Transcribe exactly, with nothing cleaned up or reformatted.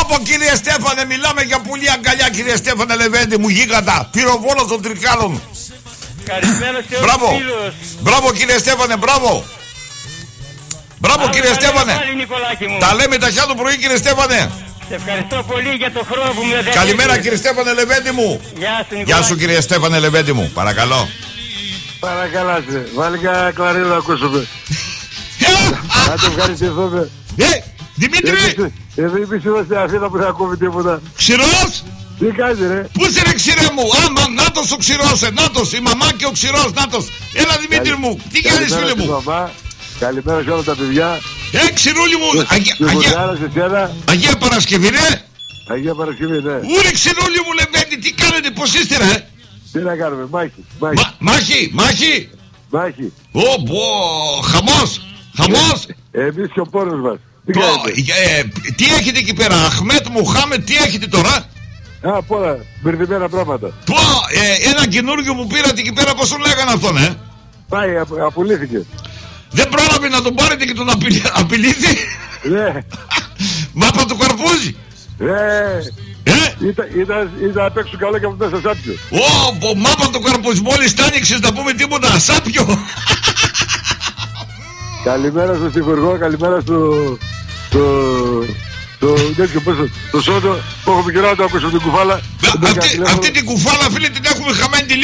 Πω κύριε Στέφανε, μιλάμε για πουλή αγκαλιά κύριε Στέφανε Λεβέντη μου, γίγαντα, πυροβόλο των τρικάλων. Καλησπέρα σε όλους Μπράβο. τους φίλους. Μπράβο κύριε Στέφανε, μπράβο. Μπράβο Άλλο κύριε καλή Στέφανε. πάλι, Νικολάκη μου. Τα λέμε ταχιά το πρωί κύριε Στέφανε. Σε ευχαριστώ πολύ για το χρόνο που μου δώσατε. Καλημέρα κύριε Στέφανε Λεβέντη μου. Γεια σου Νικολάκη. Γεια σου κύριε Στέφανε Λεβέντη μου, παρακαλώ. Παρακαλάτε, βάλει κανένα κλαρίνο να ακούσουμε. Να το ευχαριστηθούμε. Ε, Δημήτρη, Εδώ εμείς είμαστε Αθήνα που δεν ακούμε τίποτα. ξηρός. Τι κάνει ρε. Πού είσαι ρε ξηρέ μου, άμα νάτος ο ξηρός, ε, νάτος, η μαμά και ο ξηρός, νάτος. Έλα Δημήτρη μου, τι κάνεις φίλε Καλημέρα στη μου. μαμά. Καλημέρα σε όλα τα παιδιά. Ε, ξηρούλη μου, Αγία, Στη Αγία, Βουλγάρα, σε σένα. Αγία Παρασκευή ρε. Αγία Παρασκευή, ναι. Ούρε ξηρούλη μου Λεβέντη, τι κάνετε, πως είστε ρε. Τι να κάνουμε, μάχη, μάχη, Μα, μάχη, μάχη. μάχη. Ω, μπο, χαμός, χαμός. Εμείς και ο πόνος μας. Τι Πω, κάνετε. ε, τι έχετε εκεί πέρα, Αχμέτ Μουχάμετ, τι έχετε τώρα. Α, πολλά, μπερδεμένα πράγματα. Πω, ε, ένα καινούργιο μου πήρατε εκεί πέρα, πώς τον λέγανε αυτόν, ε. Πάει, απο- απολύθηκε. Δεν πρόλαβε να τον πάρετε και τον απειλή, απειλείτε. Ναι, Μάπα του καρπούζι. ναι. Ε, Ήταν, ήταν, ήταν απ' έξω καλό και από μέσα σάπιο. ω, πω, μάπα του καρπούζι, μόλις τ' άνοιξες να πούμε τίποτα, σάπιο. Καλημέρα στον Στιβουργό, καλημέρα στο... στο... στο τέτοιο πόσο, το Σόντο που έχουμε καιρό να το ακούσω την κουφάλα. Αυτή, αυτή την κουφάλα φίλε την έχουμε χαμένη τη